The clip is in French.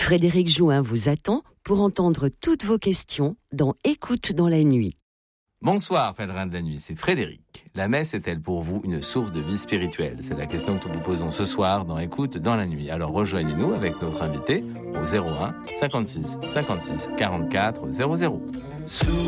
Frédéric Jouin vous attend pour entendre toutes vos questions dans Écoute dans la nuit. Bonsoir, pèlerins de la nuit, c'est Frédéric. La messe est-elle pour vous une source de vie spirituelle ? C'est la question que nous vous posons ce soir dans Écoute dans la nuit. Alors rejoignez-nous avec notre invité au 01 56 56 44 00.